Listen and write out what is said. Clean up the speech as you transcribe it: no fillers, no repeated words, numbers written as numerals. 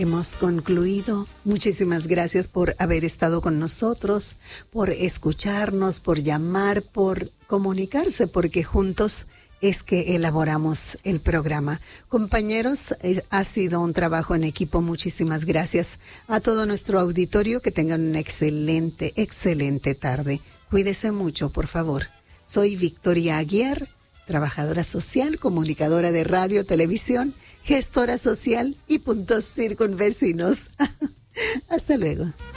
hemos concluido. Muchísimas gracias por haber estado con nosotros, por escucharnos, por llamar, por comunicarse, porque juntos es que elaboramos el programa. Compañeros, ha sido un trabajo en equipo. Muchísimas gracias a todo nuestro auditorio. Que tengan una excelente, excelente tarde. Cuídese mucho, por favor. Soy Victoria Aguiar, trabajadora social, comunicadora de radio, televisión, gestora social y puntos circunvecinos. Hasta luego.